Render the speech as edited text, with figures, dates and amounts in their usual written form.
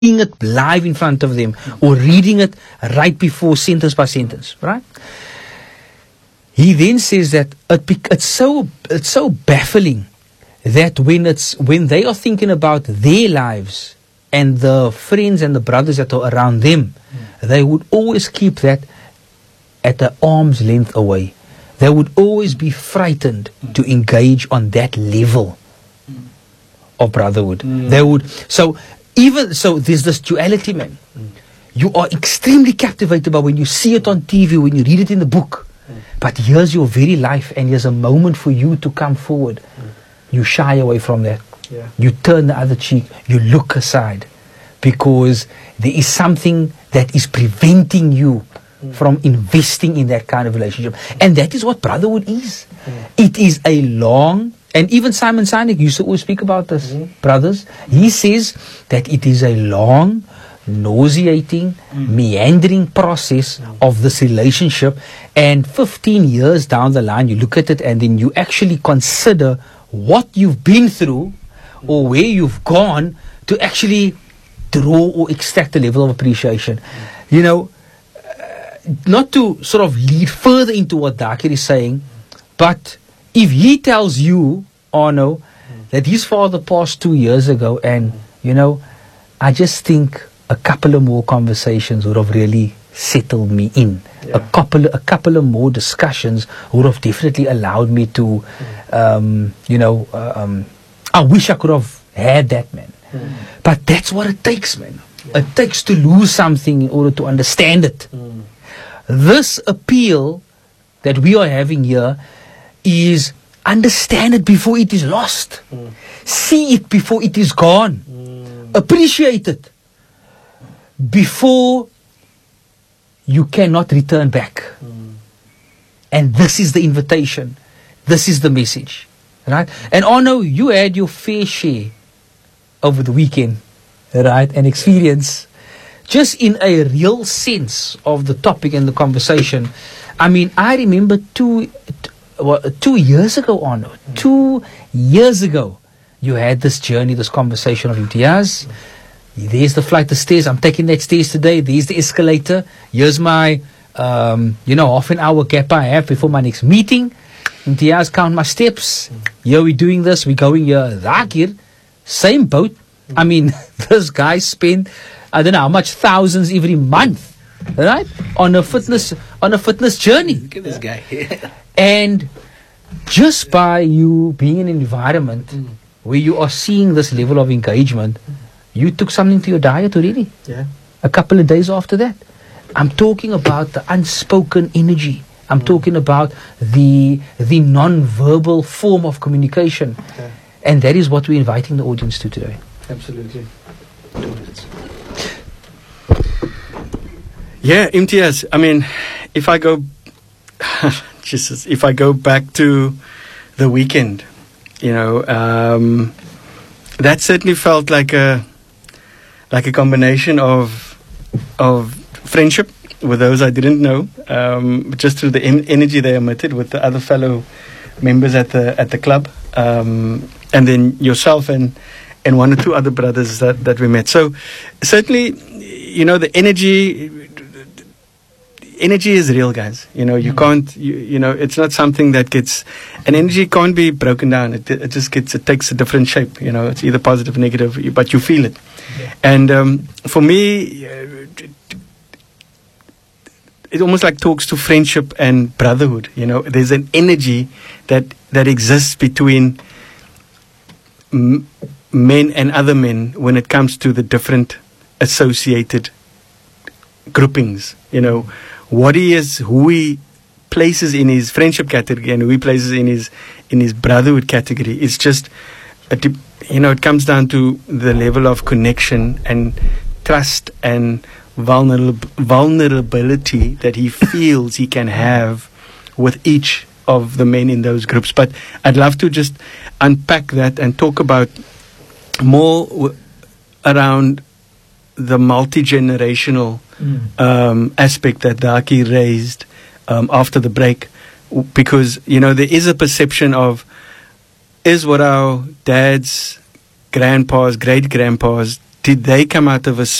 seeing it live in front of them or reading it right before sentence by sentence, right? He then says that it's so baffling that when they are thinking about their lives and the friends and the brothers that are around them, they would always keep that at an arm's length away. They would always be frightened to engage on that level of brotherhood. They would. So there's this duality, man. You are extremely captivated by when you see it on TV, when you read it in the book. But here's your very life, and here's a moment for you to come forward. You shy away from that. Yeah. You turn the other cheek. You look aside because there is something that is preventing you from investing in that kind of relationship. And that is what brotherhood is. It is a long, and even Simon Sinek used to always speak about this, brothers. He says that it is a long, nauseating, meandering process of this relationship. And 15 years down the line, you look at it and then you actually consider what you've been through or where you've gone to actually draw or extract a level of appreciation. You know, not to sort of lead further into what Dakir is saying, but if he tells you, Arno, that his father passed 2 years ago, and, you know, I just think a couple of more conversations would have really settled me in. Yeah. A couple of more discussions would have definitely allowed me to, I wish I could have had that, man. But that's what it takes, man. It takes to lose something in order to understand it. This appeal that we are having here is understand it before it is lost. See it before it is gone. Appreciate it before you cannot return back. And this is the invitation. This is the message. Right? And Arno, you had your fair share over the weekend, right? And experience just in a real sense of the topic and the conversation. I mean, I remember 2 years ago, Arno, 2 years ago, you had this journey, this conversation of Imtiaz. There's the flight of stairs. I'm taking that stairs today. There's the escalator. Here's my, half an hour gap I have before my next meeting. Imtiaz, count my steps. Here we're doing this. We're going here. Dakir, same boat. I mean, this guy spent, I don't know how much, thousands every month, right? On a fitness journey. Look at this guy. And just by you being in an environment where you are seeing this level of engagement, you took something to your diet already. Yeah. A couple of days after that. I'm talking about the unspoken energy. I'm talking about the non-verbal form of communication. Okay. And that is what we're inviting the audience to today. Absolutely. 2 minutes. Yeah, Imtiaz. I mean, if I go back to the weekend, that certainly felt like a combination of friendship with those I didn't know, just through the energy they emitted with the other fellow members at the club, and then yourself and one or two other brothers that we met. So certainly, the energy is real, guys. You can't, it's not something that gets, an energy can't be broken down. It takes a different shape. It's either positive, negative, but you feel it. Yeah. And for me, it almost like talks to friendship and brotherhood. There's an energy that exists between men and other men when it comes to the different associated groupings. What he is, who he places in his friendship category and who he places in his brotherhood category. It's just, it comes down to the level of connection and trust and vulnerability that he feels he can have with each of the men in those groups. But I'd love to just unpack that and talk about more around the multi-generational aspect that Daki raised after the break, because there is a perception of, is what our dads, grandpas, great-grandpas did they come out of a